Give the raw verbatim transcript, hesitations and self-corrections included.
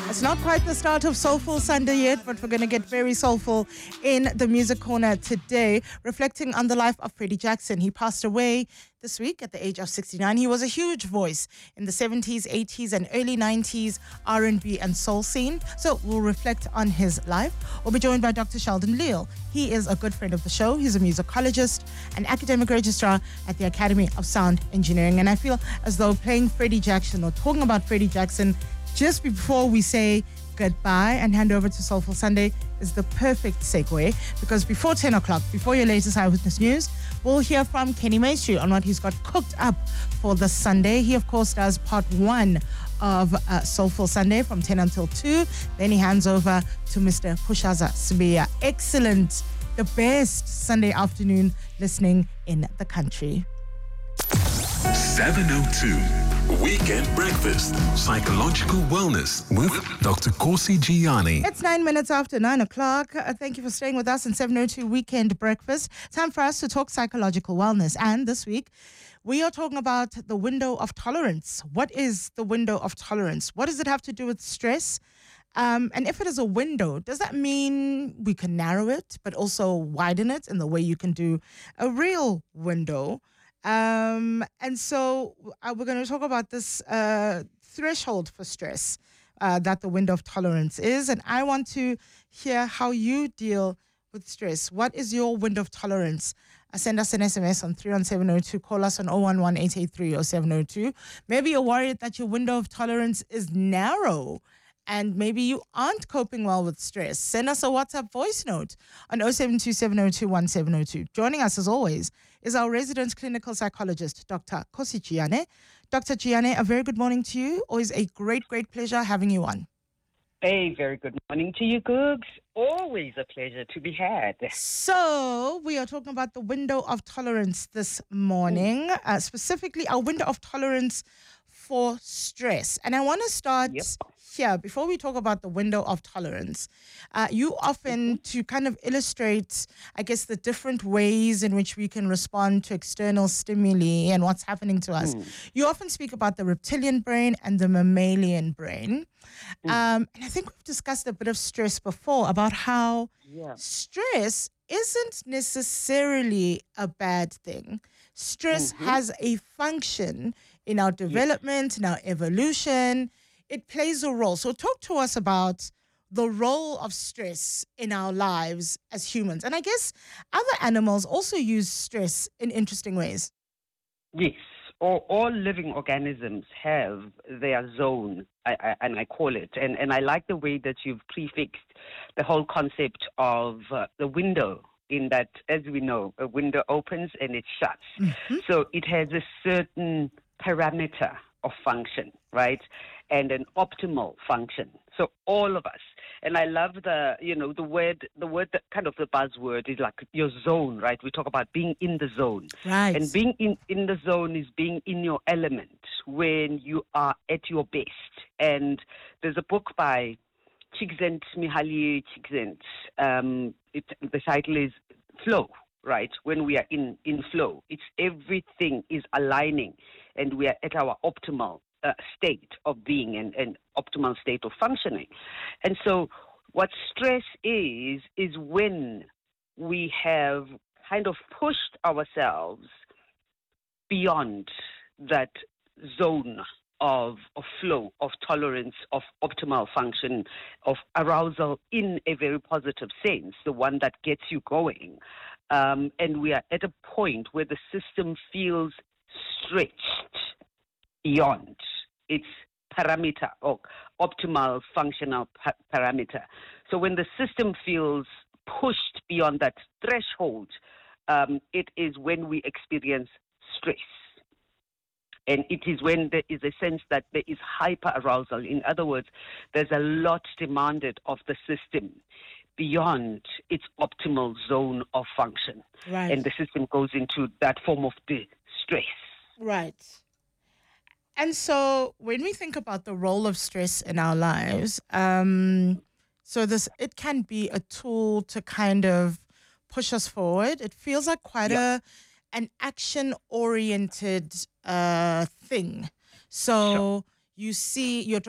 It's not quite the start of Soulful Sunday yet, but we're going to get very soulful in the Music Corner today, reflecting on the life of Freddie Jackson. He passed away this week at the age of sixty-nine. He was a huge voice in the seventies, eighties, and early nineties R and B and soul scene. So we'll reflect on his life. We'll be joined by Doctor Sheldon Leal. He is a good friend of the show. He's a musicologist and academic registrar at the Academy of Sound Engineering. And I feel as though playing Freddie Jackson or talking about Freddie Jackson just before we say goodbye and hand over to Soulful Sunday is the perfect segue, because before ten o'clock, before your latest Eyewitness News, we'll hear from Kenny Maestri on what he's got cooked up for this Sunday. He, of course, does part one of uh, Soulful Sunday from ten until two. Then he hands over to Mister Pushaza Sibiya. Excellent. The best Sunday afternoon listening in the country. seven oh two Weekend Breakfast, Psychological Wellness with Doctor Kosi Gianni. It's nine minutes after nine o'clock. Uh, thank you for staying with us in seven oh two Weekend Breakfast. Time for us to talk psychological wellness. And this week, we are talking about the window of tolerance. What is the window of tolerance? What does it have to do with stress? Um, and if it is a window, does that mean we can narrow it, but also widen it in the way you can do a real window? Um, and so uh, we're going to talk about this uh, threshold for stress uh, that the window of tolerance is. And I want to hear how you deal with stress. What is your window of tolerance? Uh, send us an S M S on three one seven oh two. Call us on oh one one, eight eight three, oh seven oh two. Maybe you're worried that your window of tolerance is narrow and maybe you aren't coping well with stress. Send us a WhatsApp voice note on oh seven two, seven oh two, one seven oh two. Joining us, as always, is our resident clinical psychologist, Doctor Kosi Gianni. Doctor Gianni, a very good morning to you. Always a great, great pleasure having you on. A very good morning to you, Googs. Always a pleasure to be had. So we are talking about the window of tolerance this morning, uh, specifically our window of tolerance for stress. And I want to start Yep. here before we talk about the window of tolerance. Uh, you often, to kind of illustrate, I guess, the different ways in which we can respond to external stimuli and what's happening to us, Mm. you often speak about the reptilian brain and the mammalian brain. Mm. Um, and I think we've discussed a bit of stress before about how Yeah. stress isn't necessarily a bad thing. Stress Mhm. has a function in our development, in our evolution. It plays a role. So talk to us about the role of stress in our lives as humans. And I guess other animals also use stress in interesting ways. Yes. All, all living organisms have their zone, I, I, and I call it. And, and I like the way that you've prefixed the whole concept of uh, the window, in that, as we know, a window opens and it shuts. Mm-hmm. So it has a certain parameter of function, right? And an optimal function. So all of us, and I love the, you know, the word, the word that kind of the buzzword is like your zone, right? We talk about being in the zone. Right. And being in, in the zone is being in your element when you are at your best. And there's a book by Csikszentmihalyi Csikszent. Um, it, the title is Flow, right? When we are in, in flow, it's everything is aligning and we are at our optimal uh, state of being and, and optimal state of functioning. And so what stress is, is when we have kind of pushed ourselves beyond that zone of, of flow, of tolerance, of optimal function, of arousal in a very positive sense, the one that gets you going. Um, and we are at a point where the system feels stretched beyond its parameter or optimal functional pa- parameter. So when the system feels pushed beyond that threshold, um, it is when we experience stress. And it is when there is a sense that there is hyperarousal. In other words, there's a lot demanded of the system beyond its optimal zone of function. Right. And the system goes into that form of distress. Right. And so when we think about the role of stress in our lives, um, so this it can be a tool to kind of push us forward. It feels like quite Yeah. a an action-oriented uh, thing. So Sure. you see, you're